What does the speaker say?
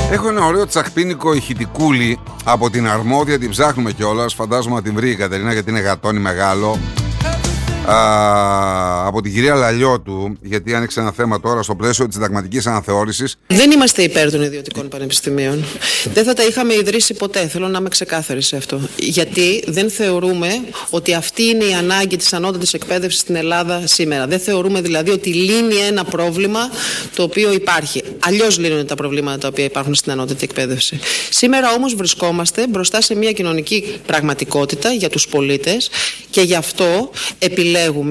Έχω ένα ωραίο τσακπίνικο ηχητικούλι από την αρμόδια, την ψάχνουμε κιόλας. Φαντάζομαι να την βρει η Κατερίνα γιατί είναι γατόνι μεγάλο. Από την κυρία Λαλιώτου, γιατί άνοιξε ένα θέμα τώρα στο πλαίσιο της συνταγματικής αναθεώρησης. Δεν είμαστε υπέρ των ιδιωτικών πανεπιστημίων. Δεν θα τα είχαμε ιδρύσει ποτέ. Θέλω να είμαι ξεκάθαρη σε αυτό. Γιατί δεν θεωρούμε ότι αυτή είναι η ανάγκη της ανώτατης εκπαίδευσης στην Ελλάδα σήμερα. Δεν θεωρούμε δηλαδή ότι λύνει ένα πρόβλημα το οποίο υπάρχει. Αλλιώς λύνουν τα προβλήματα τα οποία υπάρχουν στην ανώτατη εκπαίδευση. Σήμερα όμως βρισκόμαστε μπροστά σε μια κοινωνική πραγματικότητα για τους πολίτες και γι' αυτό επιλέγουμε